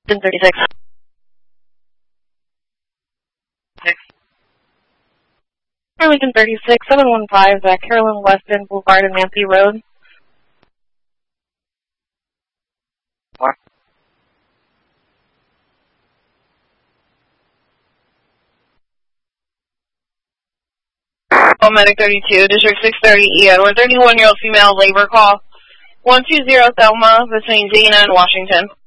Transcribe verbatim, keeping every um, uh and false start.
thirty-six. Arlington thirty-six, seven one five, uh, Carolyn Weston Boulevard and Nancy Road. Four. Medic thirty-two, District six thirty E Edward, thirty-one-year-old female labor call. one two zero Thelma between Dana and Washington.